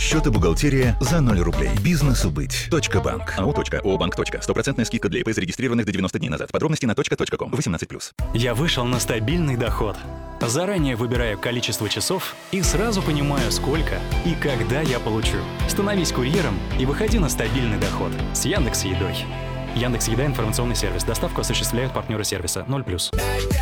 Счет и бухгалтерия за 0 рублей. Бизнесу быть. .банк. АО.ООБанк. 100% скидка для ИП, зарегистрированных до 90 дней назад. Подробности на .ком. 18+. Я вышел на стабильный доход. Заранее выбираю количество часов и сразу понимаю, сколько и когда я получу. Становись курьером и выходи на стабильный доход с Яндекс.Едой. Яндекс.Еда — информационный сервис. Доставку осуществляют партнеры сервиса 0+.